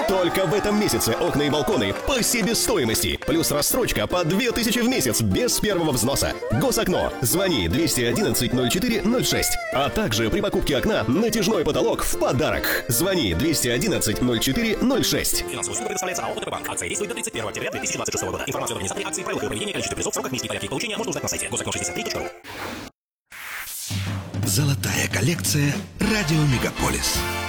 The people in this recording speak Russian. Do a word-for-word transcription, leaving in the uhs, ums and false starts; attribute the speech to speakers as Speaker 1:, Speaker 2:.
Speaker 1: Только в этом месяце окна и балконы по себестоимости. Плюс рассрочка по две тысячи в месяц без первого взноса. Госокно. Звони двести одиннадцать ноль четыре ноль шесть. А также при покупке окна натяжной потолок в подарок. Звони двести одиннадцать ноль четыре ноль шесть.
Speaker 2: Финансовую услугу предоставляется АО «ОТП-банк». Акция действует до тридцать первого октября две тысячи двадцать шестого года. Информацию об организаторе акции, правилах ее проведения, количестве призов, сроках, месте и порядке их получения можно узнать на сайте госокно шестьдесят три точка ру.
Speaker 3: Золотая коллекция «Радио Мегаполис».